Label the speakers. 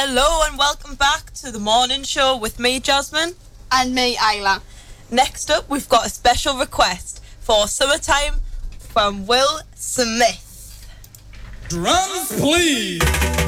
Speaker 1: Hello and welcome back to the morning show with me, Jasmine.
Speaker 2: And me, Ayla.
Speaker 1: Next up, we've got a special request for Summertime from Will Smith.
Speaker 3: Drums, please.